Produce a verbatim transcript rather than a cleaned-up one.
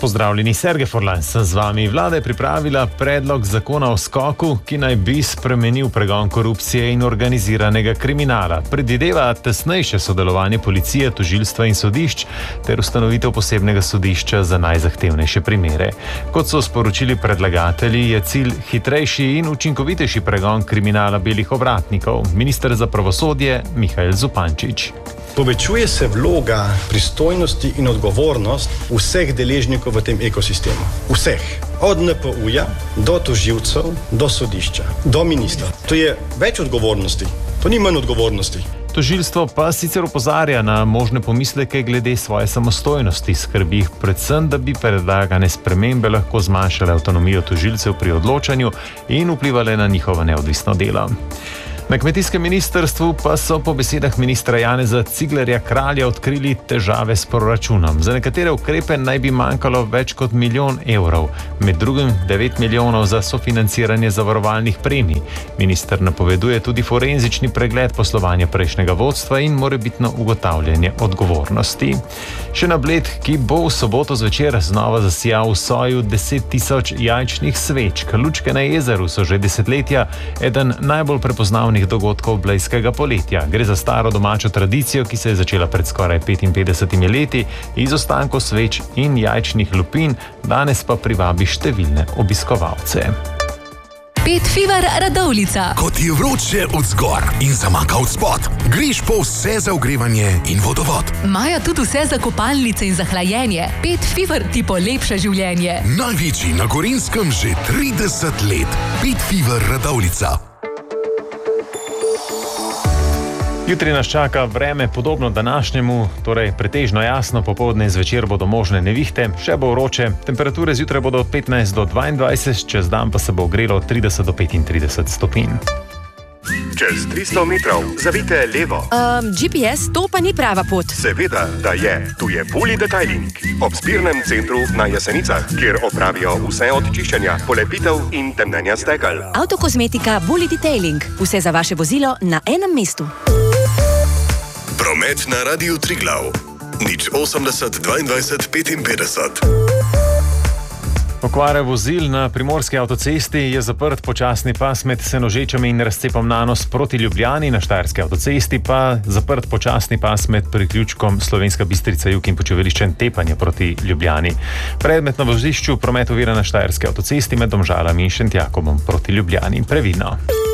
Pozdravljeni, Sergej Forlan sem z vami. Vlada je pripravila predlog zakona o skoku, ki naj bi spremenil pregon korupcije in organiziranega kriminala. Predvideva tesnejše sodelovanje policije, tožilstva in sodišč ter ustanovitev posebnega sodišča za najzahtevnejše primere. Kot so sporočili predlagatelji, je cilj hitrejši in učinkovitejši pregon kriminala belih ovratnikov. Minister za pravosodje Mihael Zupančič. Povečuje se vloga, pristojnosti in odgovornost vseh deležnikov v tem ekosistemu. Vseh. Od N P U-ja do tožilcev, do sodišča, do ministra. To je več odgovornosti, to ni manj odgovornosti. Tožilstvo pa sicer opozarja na možne pomisleke glede svoje samostojnosti, skrbi jih predvsem, da bi predlagane spremembe lahko zmanjšale avtonomijo tožilcev pri odločanju in vplivale na njihovo neodvisno delo. Na kmetijskem ministrstvu pa so po besedah ministra Janeza Ciglerja Kralja odkrili težave s proračunom. Za nekatere ukrepe naj bi manjkalo več kot milijon evrov, med drugim devet milijonov za sofinanciranje zavarovalnih premij. Minister napoveduje tudi forenzični pregled poslovanja prejšnjega vodstva in morebitno ugotavljanje odgovornosti. Še na Bled, ki bo v soboto zvečer znova zasijal v soju deset tisoč jajčnih svečk. Lučke na jezeru so že desetletja eden najbolj prepoznavnih dogodkov blejskega poletja. Gre za staro domačo tradicijo, ki se je začela pred skoraj petinpetdesetimi leti iz ostankov sveč in jajčnih lupin, danes pa privabi številne obiskovalce. Pet Fever Radovljica. Ko ti je vroče od zgor in zamaka od spod, greš po vse za ogrevanje in vodovod. Maja tudi vse za kopalnice in za hlajenje. Pet Fever ti polepša življenje. Največji na Gorenjskem že trideset let. Pet Fever Radovljica. Jutri nas čaka vreme podobno današnjemu, torej pretežno jasno, popoldne in zvečer bodo možne nevihte, še bo vroče, temperature zjutraj bodo od petnajst do dvaindvajset, čez dan pa se bo ogrelo od trideset do petintrideset stopinj. Čez tristo metrov zavijte levo. Um, G P S, to pa ni prava pot. Seveda, da je. Tu je Bully Detailing. Ob zbirnem centru na Jesenicah, kjer opravijo vse od čiščenja, polepitev in temnenja stekel. Avtokozmetika Bully Detailing. Vse za vaše vozilo na enem mestu. Promet na Radiu Triglav. Nič osemdeset dvaindvajset petinpetdeset. Okvara vozil na primorski avtocesti je zaprt počasni pas med Senožečami in razcepom Nanos proti Ljubljani, na štajerski avtocesti pa zaprt počasni pas med priključkom Slovenska Bistrica jug in počivališčem Tepanje proti Ljubljani. Predmet na vozišču promet ovira na štajerski avtocesti med Domžalami in Šentjakobom proti Ljubljani. Previdno.